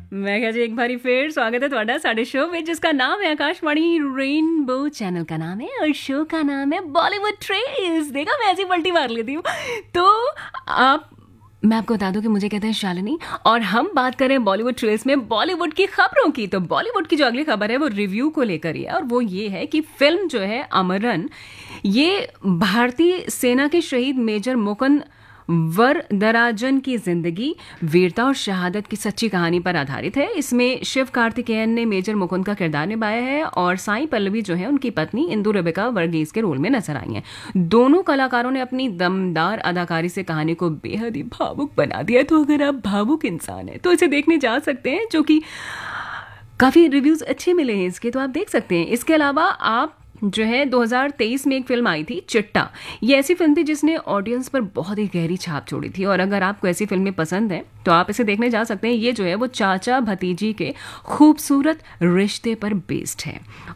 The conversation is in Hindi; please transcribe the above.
मैं कहा जी एक बारी फिर स्वागत है ਤੁਹਾਡਾ ਸਾਡੇ शो में जिसका नाम है आकाशवाणी रेनबो चैनल का नाम है और शो का नाम है बॉलीवुड ट्रेल्स। देखा मैं ऐसी पलटी मार लेती हूँ। तो आप मैं आपको बता दूं कि मुझे कहते हैं शालिनी और हम बात कर रहे हैं बॉलीवुड ट्रेल्स में बॉलीवुड की खबरों की। तो बॉलीवुड की जो अगली खबर है वो रिव्यू को लेकर ही है और वो ये है कि फिल्म जो है अमरन ये भारतीय सेना के शहीद मेजर मुकुंद वरदराजन की जिंदगी वीरता और शहादत की सच्ची कहानी पर आधारित है। इसमें शिव कार्तिकेयन ने मेजर मुकुंद का किरदार निभाया है और साई पल्लवी जो है उनकी पत्नी इंदु रेबिका वर्गीस के रोल में नजर आई हैं। दोनों कलाकारों ने अपनी दमदार अदाकारी से कहानी को बेहद ही भावुक बना दिया। तो अगर आप भावुक इंसान हैं तो इसे देखने जा सकते हैं, जो कि काफ़ी रिव्यूज़ अच्छे मिले हैं इसके, तो आप देख सकते हैं। इसके अलावा आप जो है 2023 में एक फिल्म आई थी चिट्टा। ये ऐसी फिल्म थी जिसने ऑडियंस पर बहुत ही गहरी छाप छोड़ी थी और अगर आपको ऐसी फिल्में पसंद हैं तो आप इसे देखने जा सकते हैं। ये जो है वो चाचा भतीजी के खूबसूरत रिश्ते पर बेस्ड है